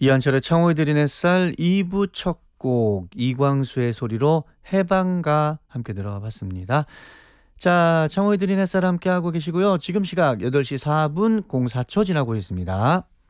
이한철의 청호에 드린 햇살 2부 첫 곡 이광수의 소리로 해방가 함께 들어가 봤습니다. 자, 청호에 드린 햇살 함께 하고 계시고요. 지금 시각 8시 4분 04초 지나고 있습니다.